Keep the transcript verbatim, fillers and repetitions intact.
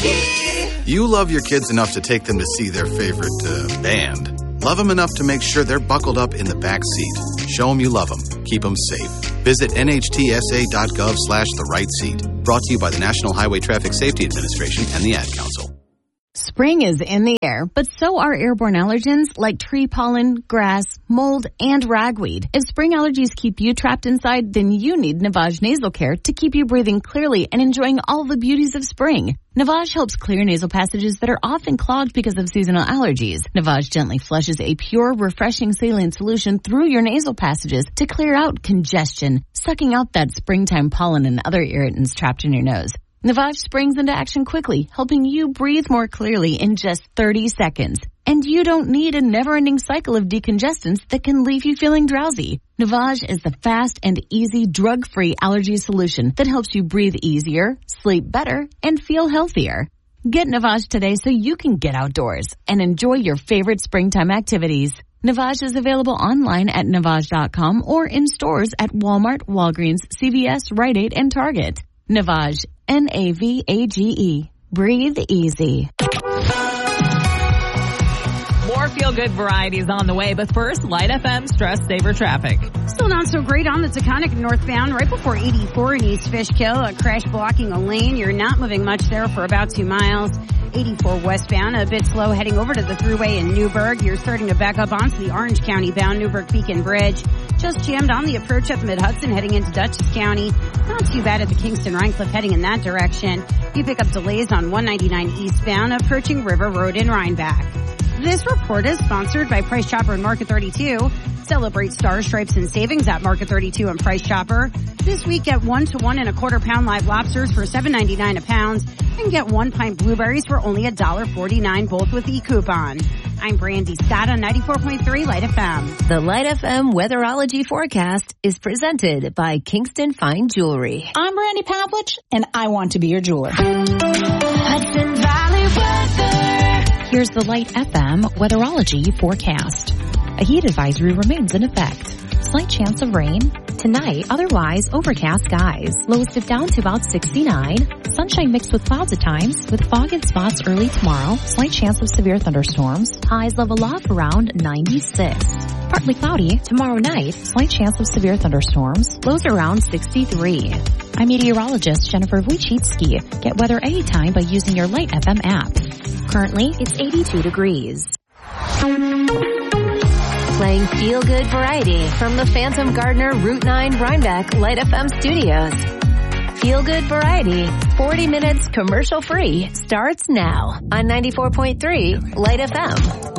You love your kids enough to take them to see their favorite uh, band. Love them enough to make sure they're buckled up in the back seat. Show them you love them. Keep them safe. Visit N H T S A dot gov slash the right seat. Brought to you by the National Highway Traffic Safety Administration and the Ad Council. Spring is in the air, but so are airborne allergens like tree pollen, grass, mold, and ragweed. If spring allergies keep you trapped inside, then you need Navage Nasal Care to keep you breathing clearly and enjoying all the beauties of spring. Navage helps clear nasal passages that are often clogged because of seasonal allergies. Navage gently flushes a pure, refreshing saline solution through your nasal passages to clear out congestion, sucking out that springtime pollen and other irritants trapped in your nose. Navage springs into action quickly, helping you breathe more clearly in just thirty seconds. And you don't need a never-ending cycle of decongestants that can leave you feeling drowsy. Navage is the fast and easy drug-free allergy solution that helps you breathe easier, sleep better, and feel healthier. Get Navage today so you can get outdoors and enjoy your favorite springtime activities. Navage is available online at Navage dot com or in stores at Walmart, Walgreens, C V S, Rite Aid, and Target. Navage, N A V A G E. Breathe easy. More feel-good varieties on the way, but first, Light F M Stress Saver Traffic. Still not so great on the Taconic northbound, right before eighty-four in East Fishkill. A crash blocking a lane. You're not moving much there for about two miles. eighty-four westbound, a bit slow heading over to the thruway in Newburgh. You're starting to back up onto the Orange County bound Newburgh Beacon Bridge. Just jammed on the approach at the Mid-Hudson heading into Dutchess County. Not too bad at the Kingston Rhine Cliff heading in that direction. You pick up delays on one ninety-nine eastbound approaching River Road in Rhinebeck. This report is sponsored by Price Chopper and Market thirty-two. Celebrate Star Stripes and savings at Market thirty-two and Price Chopper. This week, get one to one and a quarter pound live lobsters for seven ninety-nine a pound, and get one pint blueberries for only one dollar forty-nine, both with e-coupon. I'm Brandy Scott on ninety-four point three Light F M. The Light F M Weatherology Forecast is presented by Kingston Fine Jewelry. I'm Brandy Pavlich, and I want to be your jeweler. Hudson Valley Weather. Here's the Light F M Weatherology Forecast. A heat advisory remains in effect. Slight chance of rain. Tonight, otherwise overcast skies. Lows dip down to about sixty-nine. Sunshine mixed with clouds at times, with fog in spots early tomorrow. Slight chance of severe thunderstorms. Highs level off around ninety-six. Partly cloudy tomorrow night. Slight chance of severe thunderstorms. Lows around sixty-three. I'm meteorologist Jennifer Wojcicki. Get weather anytime by using your Light F M app. Currently, it's eighty-two degrees. Playing feel-good variety from the Phantom Gardner Route nine Rhinebeck Light F M studios. Feel-good variety, forty minutes commercial-free, starts now on ninety-four point three Light F M.